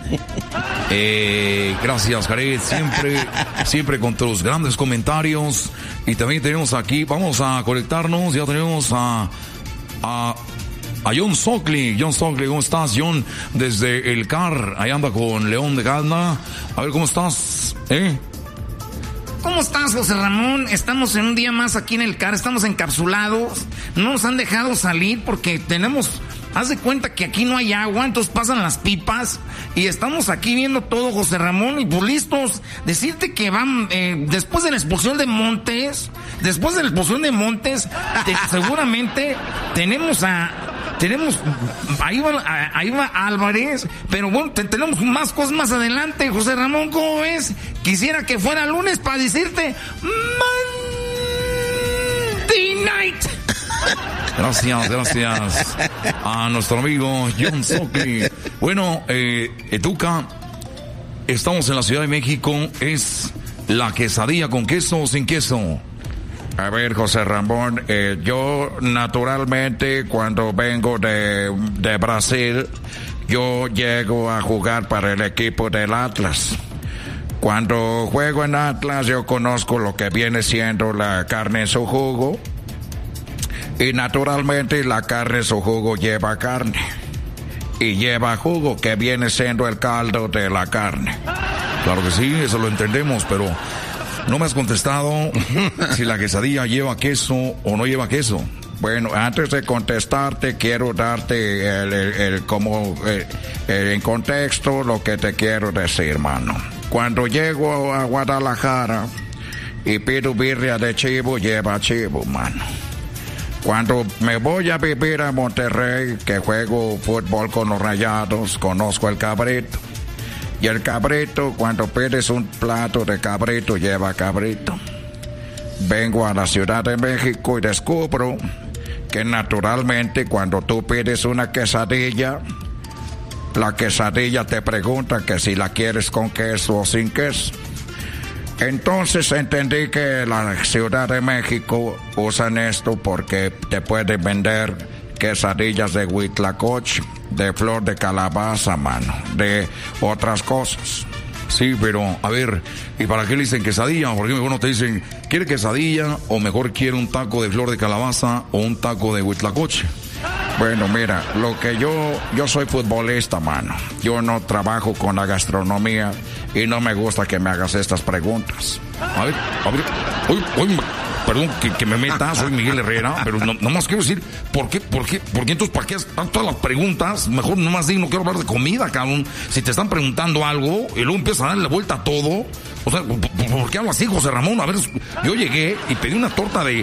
Gracias, Jared, siempre con tus grandes comentarios. Y también tenemos aquí, vamos a conectarnos, ya tenemos a John Stockley. John Stockley, ¿cómo estás, John? Desde el CAR, ahí anda con León de Gana. A ver, ¿cómo estás? ¿Cómo estás, José Ramón? Estamos en un día más aquí en el CAR, estamos encapsulados. No nos han dejado salir porque haz de cuenta que aquí no hay agua, entonces pasan las pipas y estamos aquí viendo todo, José Ramón, y pues listos. Decirte que van, después de la expulsión de Montes, seguramente tenemos, ahí va Álvarez, pero bueno, tenemos más cosas más adelante, José Ramón, ¿cómo ves? Quisiera que fuera lunes para decirte Monday Night. Gracias a nuestro amigo John Stockley. Bueno, Tuca, estamos en la Ciudad de México. ¿Es la quesadilla con queso o sin queso? A ver, José Ramón, yo naturalmente cuando vengo de Brasil, yo llego a jugar para el equipo del Atlas. Cuando juego en Atlas, yo conozco lo que viene siendo la carne en su jugo. Y naturalmente la carne en su jugo lleva carne. Y lleva jugo, que viene siendo el caldo de la carne. Claro que sí, eso lo entendemos, pero no me has contestado si la quesadilla lleva queso o no lleva queso. Bueno, antes de contestarte, quiero darte en contexto lo que te quiero decir, mano. Cuando llego a Guadalajara y pido birria de chivo, lleva chivo, mano. Cuando me voy a vivir a Monterrey, que juego fútbol con los Rayados, conozco el cabrito. Y el cabrito, cuando pides un plato de cabrito, lleva cabrito. Vengo a la Ciudad de México y descubro que naturalmente cuando tú pides una quesadilla, la quesadilla te pregunta que si la quieres con queso o sin queso. Entonces entendí que la Ciudad de México usan esto porque te pueden vender quesadillas de huitlacoche, de flor de calabaza, mano, de otras cosas. Sí, pero, a ver, ¿y para qué le dicen quesadilla? Porque mejor no te dicen, ¿quiere quesadilla o mejor quiere un taco de flor de calabaza o un taco de huitlacoche? Bueno, mira, yo soy futbolista, mano. Yo no trabajo con la gastronomía y no me gusta que me hagas estas preguntas. A ver, oye, perdón que me meta, soy Miguel Herrera, pero nomás quiero decir, ¿por qué entonces para qué están todas las preguntas? Mejor nomás digo, no quiero hablar de comida, cabrón. Si te están preguntando algo y luego empiezas a darle vuelta a todo, o sea, ¿por qué hablas así, José Ramón? A ver, yo llegué y pedí una torta de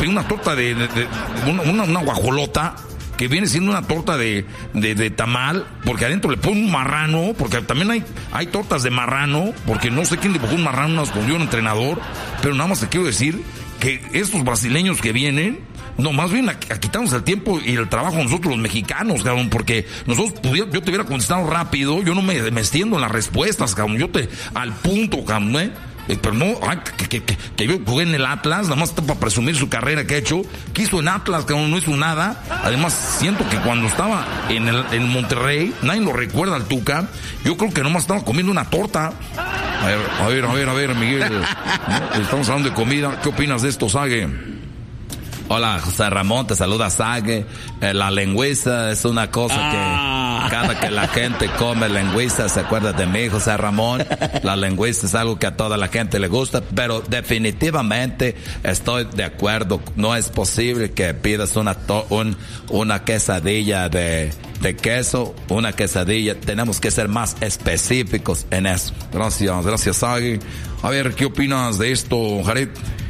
una guajolota, que viene siendo una torta de tamal, porque adentro le ponen un marrano, porque también hay tortas de marrano, porque no sé quién le puso un marrano, nos escondió un entrenador, pero nada más te quiero decir que estos brasileños que vienen, no, más bien a quitarnos el tiempo y el trabajo a nosotros los mexicanos, cabrón, porque yo te hubiera contestado rápido, yo no me extiendo en las respuestas, cabrón, al punto, cabrón, pero no, que yo jugué en el Atlas, nada más para presumir su carrera que ha hecho. ¿Qué hizo en Atlas? Que no hizo nada. Además, siento que cuando estaba en Monterrey, nadie lo recuerda al Tuca. Yo creo que nomás estaba comiendo una torta. A ver, Miguel. Estamos hablando de comida. ¿Qué opinas de esto, Sague? Hola, José Ramón, te saluda Sague. La lengüiza es una cosa que cada que la gente come lengüiza se acuerda de mí, José Ramón. La lengüiza es algo que a toda la gente le gusta, pero definitivamente estoy de acuerdo. No es posible que pidas una quesadilla de queso, una quesadilla. Tenemos que ser más específicos en eso. Gracias, Sague. A ver, ¿qué opinas de esto, Jared?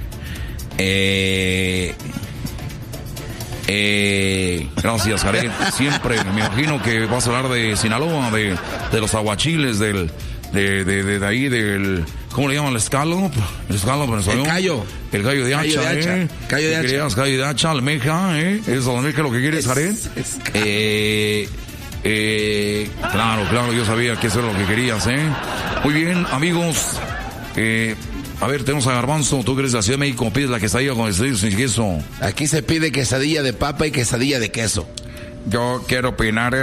Gracias, Jared. Siempre me imagino que vas a hablar de Sinaloa, de los aguachiles, de ahí, del, ¿cómo le llaman? El escalope, el gallo. El gallo de hacha, Gallo de hacha. Gallo de hacha, almeja, ¿Es almeja lo que quieres, Jared? Claro, yo sabía que eso era lo que querías, Muy bien, amigos, a ver, tenemos a Garbanzo. Tú que eres de la Ciudad de México, pides la quesadilla con quesadilla sin queso. Aquí se pide quesadilla de papa y quesadilla de queso. Yo quiero opinar